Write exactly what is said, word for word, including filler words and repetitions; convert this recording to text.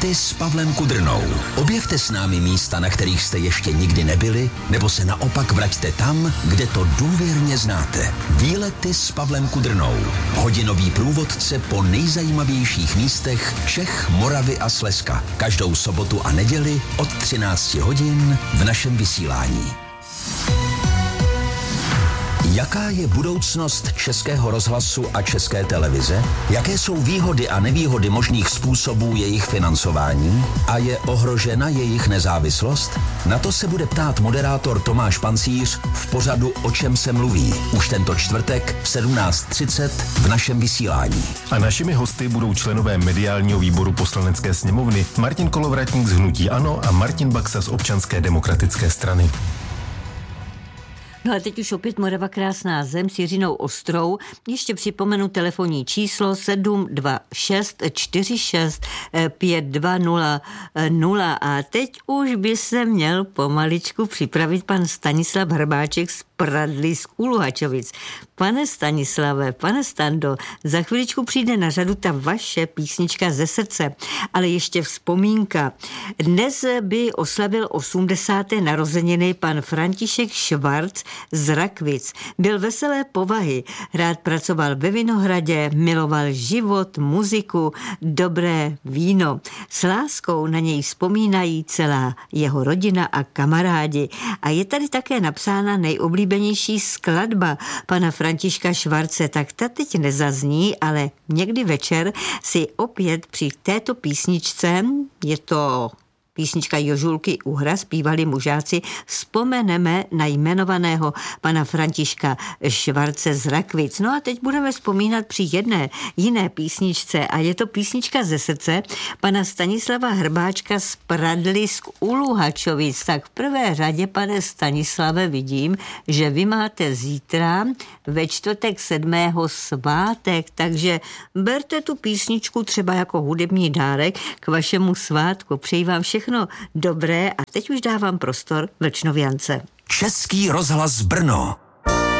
Výlety s Pavlem Kudrnou. Objevte s námi místa, na kterých jste ještě nikdy nebyli, nebo se naopak vraťte tam, kde to důvěrně znáte. Výlety s Pavlem Kudrnou. Hodinový průvodce po nejzajímavějších místech Čech, Moravy a Slezska. Každou sobotu a neděli od třinácti hodin v našem vysílání. Jaká je budoucnost Českého rozhlasu a České televize? Jaké jsou výhody a nevýhody možných způsobů jejich financování? A je ohrožena jejich nezávislost? Na to se bude ptát moderátor Tomáš Pancíř v pořadu O čem se mluví. Už tento čtvrtek v sedmnáct třicet v našem vysílání. A našimi hosty budou členové mediálního výboru Poslanecké sněmovny Martin Kolovratník z hnutí ANO a Martin Baxa z Občanské demokratické strany. No a teď už opět Morava krásná zem s Jiřinou Ostrou. Ještě připomenu telefonní číslo sedm dva šest čtyři šest pět dva nula nula a teď už by se měl pomaličku připravit pan Stanislav Hrbáček z Pradly z Uluhačovic. Pane Stanislave, pane Stando, za chviličku přijde na řadu ta vaše písnička ze srdce, ale ještě vzpomínka. Dnes by oslavil osmdesáté narozeniny pan František Švarc z Rakvic. Byl veselé povahy, rád pracoval ve vinohradě, miloval život, muziku, dobré víno. S láskou na něj vzpomínají celá jeho rodina a kamarádi. A je tady také napsána nejoblíbenější skladba pana Františka Švarce, tak ta teď nezazní, ale někdy večer si opět při této písničce, je to písnička Jožulky Uhra, zpívali mužáci, vzpomeneme na jmenovaného pana Františka Švarce z Rakvic. No a teď budeme vzpomínat při jedné jiné písničce a je to písnička ze srdce pana Stanislava Hrbáčka z Pradly z Uluhačovic. Tak v prvé řadě, pane Stanislave, vidím, že vy máte zítra ve čtvrtek sedmého svátek, takže berte tu písničku třeba jako hudební dárek k vašemu svátku. Přeji vám všechno Všechno dobré a teď už dávám prostor Vlčnoviance. Český rozhlas Brno.